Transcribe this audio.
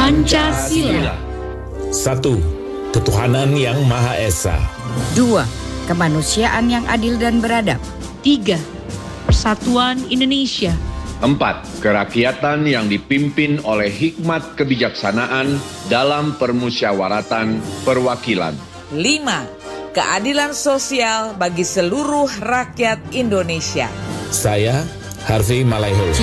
Pancasila. 1. Ketuhanan Yang Maha Esa. 2. Kemanusiaan yang adil dan beradab. 3. Persatuan Indonesia. 4. Kerakyatan yang dipimpin oleh hikmat kebijaksanaan dalam permusyawaratan perwakilan. 5. Keadilan sosial bagi seluruh rakyat Indonesia. Saya, Harvey Malaiholo.